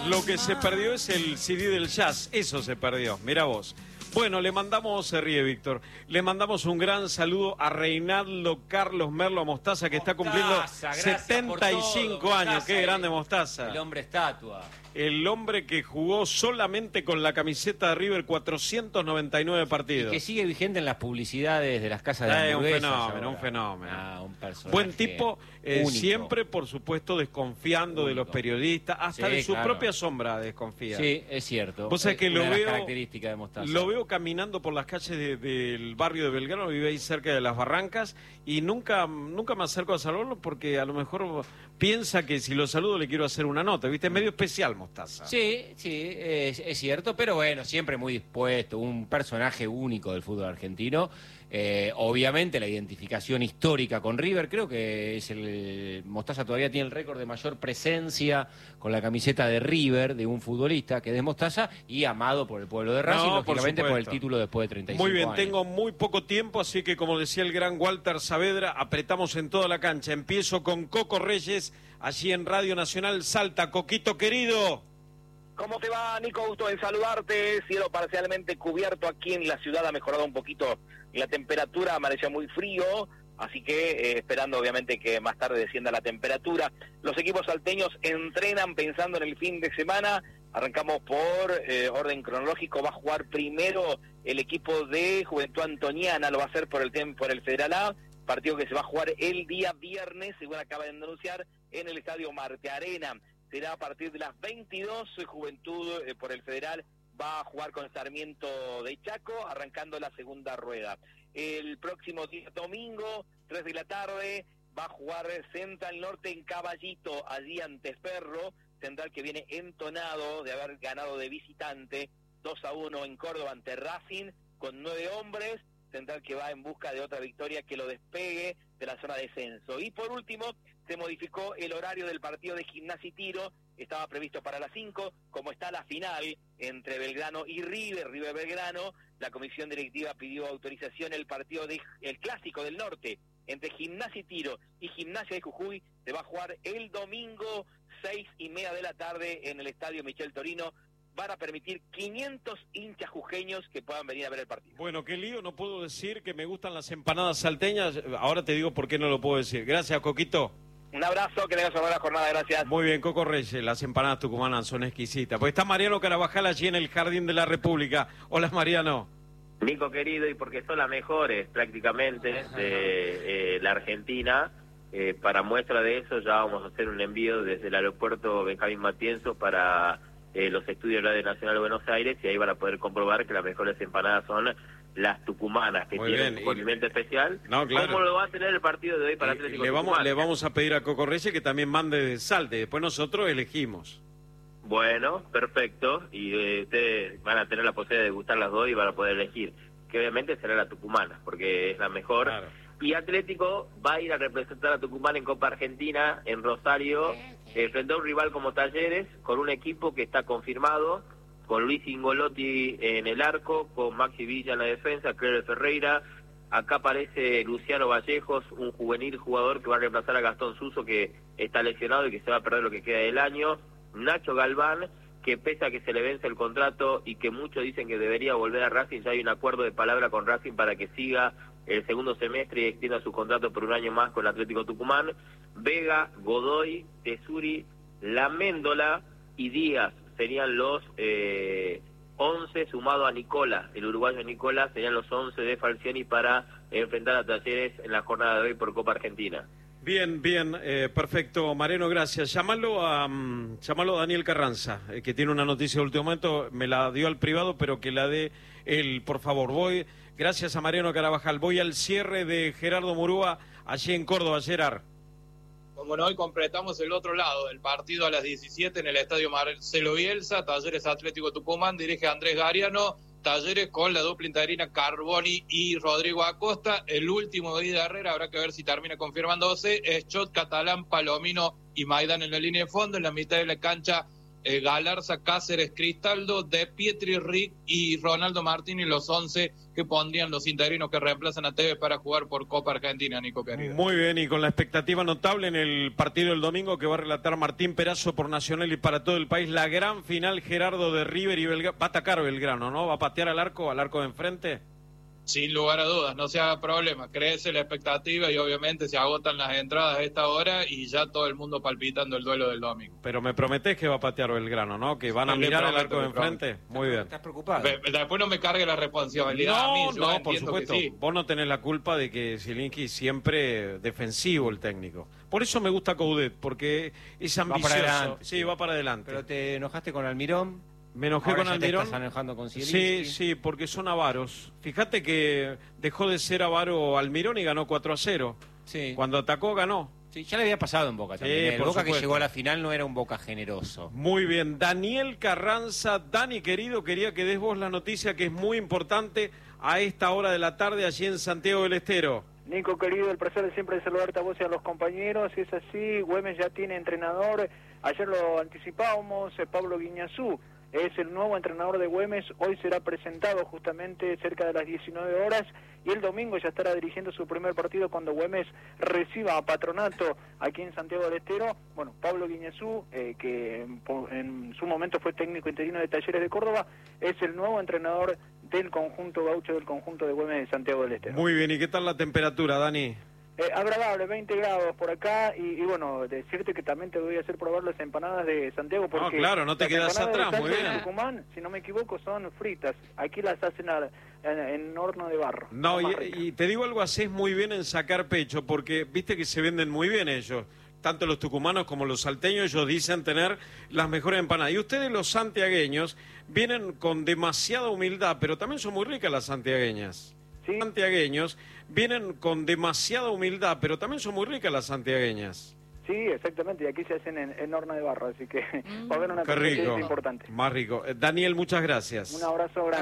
Lo que se perdió es el CD del jazz, eso se perdió, mira vos. Bueno, le mandamos, se ríe Víctor, le mandamos un gran saludo a Reinaldo Carlos Merlo Mostaza, que está cumpliendo 75 años. Qué grande Mostaza. El hombre estatua. El hombre que jugó solamente con la camiseta de River 499 partidos. Y que sigue vigente en las publicidades de las casas de hamburguesas. Un fenómeno. Un personaje buen tipo, siempre, por supuesto, desconfiando de los periodistas, hasta de su propia sombra desconfía. Sí, es cierto. Vos sabés que lo veo, característica de Mostaza. Lo veo caminando por las calles del barrio de Belgrano, vive ahí cerca de las Barrancas, y nunca me acerco a saludarlo porque a lo mejor piensa que si lo saludo le quiero hacer una nota, ¿viste? Es medio especial Mostaza. Sí, es cierto, pero bueno, siempre muy dispuesto, un personaje único del fútbol argentino. Obviamente la identificación histórica con River, creo que es Mostaza todavía tiene el récord de mayor presencia con la camiseta de River de un futbolista, que es de Mostaza, y amado por el pueblo de Racing, lógicamente por el título después de 35 años. Muy bien, años. tengo muy poco tiempo, así que como decía el gran Walter Saavedra, apretamos en toda la cancha. Empiezo con Coco Reyes, allí en Radio Nacional Salta. Coquito querido. ¿Cómo te va, Nico? Gusto en saludarte. Cielo parcialmente cubierto aquí en la ciudad, ha mejorado un poquito la temperatura, amanecía muy frío, así que esperando obviamente que más tarde descienda la temperatura. Los equipos salteños entrenan pensando en el fin de semana. Arrancamos por orden cronológico. Va a jugar primero el equipo de Juventud Antoniana, lo va a hacer por el Federal A, partido que se va a jugar el día viernes, según acaba de anunciar, en el Estadio Marte Arena. Será a partir de las 22, Juventud por el Federal va a jugar con Sarmiento de Chaco, arrancando la segunda rueda. El próximo día domingo, 3 de la tarde, va a jugar Central Norte en Caballito, allí ante Ferro, Central que viene entonado de haber ganado de visitante 2-1 en Córdoba ante Racing, con 9 hombres, Central que va en busca de otra victoria que lo despegue de la zona de descenso. Y por último, se modificó el horario del partido de Gimnasia y Tiro, estaba previsto para las 5, como está la final entre Belgrano y River Belgrano, la comisión directiva pidió autorización. El partido el Clásico del Norte entre Gimnasia y Tiro y Gimnasia de Jujuy se va a jugar el domingo 6:30 de la tarde en el Estadio Michel Torino. Van a permitir 500 hinchas jujeños que puedan venir a ver el partido. Bueno, qué lío, no puedo decir que me gustan las empanadas salteñas, ahora te digo por qué no lo puedo decir. Gracias, Coquito. Un abrazo, que tengas una buena jornada, gracias. Muy bien, Coco Reyes, las empanadas tucumanas son exquisitas. Pues está Mariano Carabajal allí en el Jardín de la República. Hola, Mariano. Nico querido, y porque son las mejores prácticamente de la Argentina, para muestra de eso ya vamos a hacer un envío desde el aeropuerto Benjamín Matienzo para los estudios de Radio Nacional de Buenos Aires, y ahí van a poder comprobar que las mejores empanadas son las tucumanas, que tienen un condimento especial. No, claro. ¿Cómo lo va a tener el partido de hoy para Atlético le vamos a pedir a Coco Reyes que también mande de Salta, y después nosotros elegimos. Bueno, perfecto, y ustedes van a tener la posibilidad de degustar las dos y van a poder elegir, que obviamente será la tucumana, porque es la mejor. Claro. Y Atlético va a ir a representar a Tucumán en Copa Argentina, en Rosario, frente a un rival como Talleres, con un equipo que está confirmado, con Luis Ingolotti en el arco, con Maxi Villa en la defensa, Cleber Ferreira. Acá aparece Luciano Vallejos, un juvenil jugador que va a reemplazar a Gastón Suso, que está lesionado y que se va a perder lo que queda del año. Nacho Galván, que pese a que se le vence el contrato y que muchos dicen que debería volver a Racing, ya hay un acuerdo de palabra con Racing para que siga el segundo semestre y extienda su contrato por un año más con el Atlético Tucumán. Vega, Godoy, Tesuri, Laméndola y Díaz serían los 11, sumado a Nicola, el uruguayo Nicola, serían los 11 de Falcioni para enfrentar a Talleres en la jornada de hoy por Copa Argentina. Bien, perfecto, Mariano, gracias. Llámalo a Daniel Carranza, que tiene una noticia de último momento, me la dio al privado, pero que la dé él, por favor. Gracias a Mariano Carabajal. Voy al cierre de Gerardo Murúa, allí en Córdoba, Gerard. Como no, hoy completamos el otro lado, el partido a las 17 en el Estadio Marcelo Bielsa, Talleres Atlético Tucumán, dirige Andrés Gariano, Talleres con la dupla interina Carboni y Rodrigo Acosta. El último de Ida Herrera, habrá que ver si termina confirmándose, es Chot, Catalán, Palomino y Maidán en la línea de fondo. En la mitad de la cancha, Galarza, Cáceres, Cristaldo, De Pietri, Rick y Ronaldo Martínez, los 11 que pondrían los interinos que reemplazan a Tevez para jugar por Copa Argentina, Nico querido. Muy bien, y con la expectativa notable en el partido del domingo que va a relatar Martín Perazo por Nacional y para todo el país, la gran final, Gerardo, de River y Belgrano. Va a atacar Belgrano, ¿no? ¿Va a patear al arco de enfrente? Sin lugar a dudas, no se haga problema, crece la expectativa y obviamente se agotan las entradas a esta hora y ya todo el mundo palpitando el duelo del domingo. Pero me prometés que va a patear Belgrano, ¿no? Que van a mirar al arco de enfrente. Muy bien. ¿Estás preocupado? Después no me cargue la responsabilidad no, a mí. No, por supuesto. Sí. Vos no tenés la culpa de que Zielinski siempre defensivo el técnico. Por eso me gusta Coudet, porque es ambicioso. Va para adelante. Sí, va para adelante. Pero te enojaste con Almirón. Me enojé ahora con Almirón. ¿Te estás enojando con Zielinski? Sí, porque son avaros. Fíjate que dejó de ser avaro Almirón y ganó 4-0. Sí. Cuando atacó, ganó. Sí, ya le había pasado en Boca también. El Boca supuesto. que llegó a la final no era un Boca generoso. Muy bien. Daniel Carranza, Dani querido, quería que des vos la noticia que es muy importante a esta hora de la tarde allí en Santiago del Estero. Nico querido, el placer de siempre de saludarte a vos y a los compañeros. Si es así, Güemes ya tiene entrenador. Ayer lo anticipábamos, Pablo Guiñazú es el nuevo entrenador de Güemes. Hoy será presentado justamente cerca de las 19 horas y el domingo ya estará dirigiendo su primer partido cuando Güemes reciba a Patronato aquí en Santiago del Estero. Bueno, Pablo Guiñazú, que en su momento fue técnico interino de Talleres de Córdoba, es el nuevo entrenador del conjunto gaucho, del conjunto de Güemes de Santiago del Estero. Muy bien, ¿y qué tal la temperatura, Dani? Agradable, 20 grados por acá y bueno, decirte que también te voy a hacer probar las empanadas de Santiago porque... No, claro, no te quedas atrás, muy bien. En Tucumán, si no me equivoco, son fritas. Aquí las hacen en horno de barro. No, y te digo algo, hacés muy bien en sacar pecho porque viste que se venden muy bien ellos. Tanto los tucumanos como los salteños, ellos dicen tener las mejores empanadas. Y ustedes, los santiagueños, vienen con demasiada humildad, pero también son muy ricas las santiagueñas. Sí. Santiagueños vienen con demasiada humildad, pero también son muy ricas las santiagueñas. Sí, exactamente, y aquí se hacen en horno de barro, así que va a haber una competencia importante. Más rico. Daniel, muchas gracias. Un abrazo grande.